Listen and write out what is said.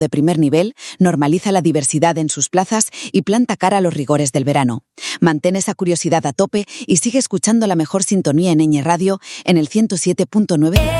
de primer nivel, normaliza la diversidad en sus plazas y planta cara a los rigores del verano. Mantén esa curiosidad a tope y sigue escuchando la mejor sintonía en Ñ Radio en el 107.9.